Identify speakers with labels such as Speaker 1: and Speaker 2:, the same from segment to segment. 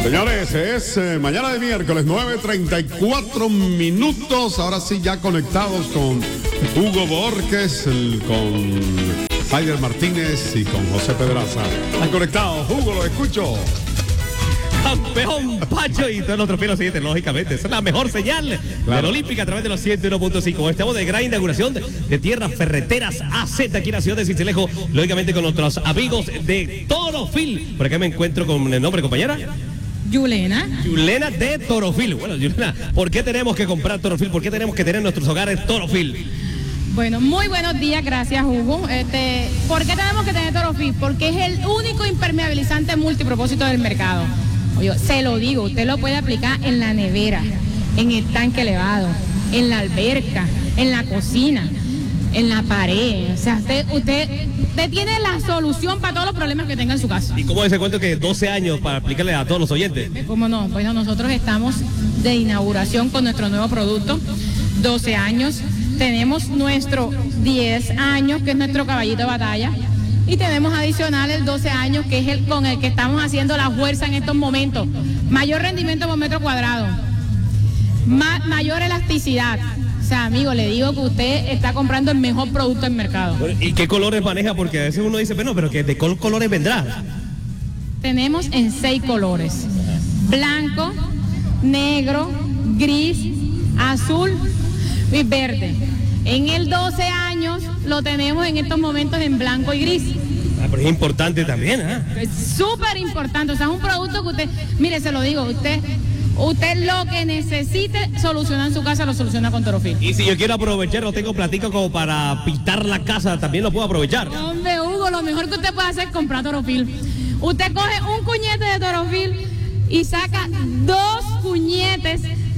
Speaker 1: Señores, es mañana de miércoles, 9:34 minutos. Ahora sí, ya conectados con Hugo Borges, con Heider Martínez y con José Pedraza. Están conectados, Hugo, lo escucho.
Speaker 2: Campeón Pacho y todos los troperos siguientes, lógicamente. Esa es la mejor señal de la Olímpica a través de los 101.5. Estamos de gran inauguración de Tierras Ferreteras AZ aquí en la ciudad de Sincelejo, lógicamente con nuestros amigos de Torofil. Por acá me encuentro con el nombre, compañera.
Speaker 3: Yulena
Speaker 2: de Torofil. Bueno, Yulena, ¿por qué tenemos que comprar Torofil? ¿Por qué tenemos que tener en nuestros hogares Torofil?
Speaker 3: Bueno, muy buenos días, gracias Hugo. ¿Por qué tenemos que tener Torofil? Porque es el único impermeabilizante multipropósito del mercado. Oye, se lo digo, usted lo puede aplicar en la nevera, en el tanque elevado, en la alberca, en la cocina, en la pared. O sea, usted tiene la solución para todos los problemas que tenga en su casa.
Speaker 2: ¿Y cómo es ese cuento que 12 años para aplicarle a todos los oyentes?
Speaker 3: ¿Cómo no? Bueno, nosotros estamos de inauguración con nuestro nuevo producto, 12 años. Tenemos nuestro 10 años, que es nuestro caballito de batalla. Y tenemos adicional el 12 años, que es el con el que estamos haciendo la fuerza en estos momentos. Mayor rendimiento por metro cuadrado, mayor elasticidad. O sea, amigo, le digo que usted está comprando el mejor producto del mercado.
Speaker 2: ¿Y qué colores maneja? Porque a veces uno dice, bueno, pero ¿de qué colores vendrá?
Speaker 3: Tenemos en 6 colores: blanco, negro, gris, azul y verde. En el 12 años lo tenemos en estos momentos en blanco y gris.
Speaker 2: Ah, pero es importante también, ¿ah?
Speaker 3: Es súper importante, o sea, es un producto que usted, mire, se lo digo, usted lo que necesite solucionar en su casa lo soluciona con Torofil.
Speaker 2: Y si yo quiero aprovechar, no tengo platica como para pintar la casa, también lo puedo aprovechar.
Speaker 3: Hombre, Hugo, lo mejor que usted puede hacer es comprar Torofil. Usted coge un cuñete de Torofil y saca 2 cuñetes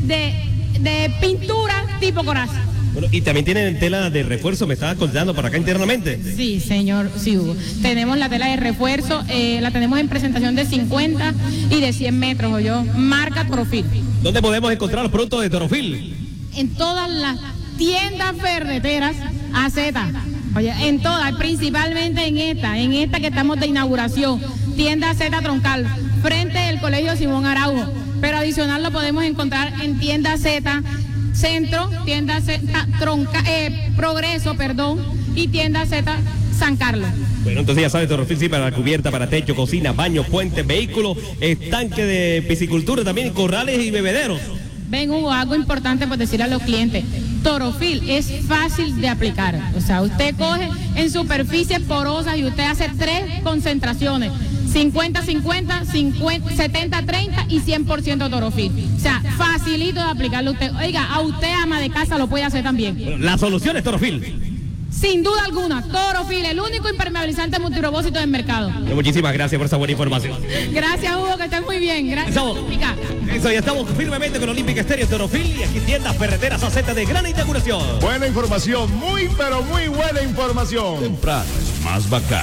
Speaker 3: de pintura tipo coraza.
Speaker 2: Bueno, y también tienen tela de refuerzo, me estaba contando por acá internamente.
Speaker 3: Sí, señor, sí, Hugo. Tenemos la tela de refuerzo, la tenemos en presentación de 50 y de 100 metros, o yo, marca Torofil.
Speaker 2: ¿Dónde podemos encontrar los productos de Torofil?
Speaker 3: En todas las tiendas ferreteras AZ. Oye, en todas, principalmente en esta que estamos de inauguración, tienda AZ Troncal, frente del Colegio Simón Araujo. Pero adicional lo podemos encontrar en tienda Z Centro, tienda Z Progreso, y tienda Z San Carlos.
Speaker 2: Bueno, entonces ya sabes, Torofil sí, para la cubierta, para techo, cocina, baño, puente, vehículo, estanque de piscicultura, también corrales y bebederos.
Speaker 3: Ven, Hugo, algo importante por decirle a los clientes: Torofil es fácil de aplicar. O sea, usted coge en superficies porosas y usted hace 3 concentraciones: 50-50, 70-30 y 100% Torofil. O sea, facilito de aplicarlo a usted. Oiga, a usted, ama de casa, lo puede hacer también.
Speaker 2: Bueno, la solución es Torofil.
Speaker 3: Sin duda alguna, Torofil, el único impermeabilizante multipropósito del mercado.
Speaker 2: Muchísimas gracias por esa buena información.
Speaker 3: Gracias, Hugo, que estén muy bien. Gracias, Olímpica.
Speaker 2: Eso, ya estamos firmemente con Olímpica Estéreo Torofil y aquí tiendas ferreteras AZ de gran inauguración.
Speaker 1: Buena información, muy pero muy buena información.
Speaker 4: Temprano es más bacán.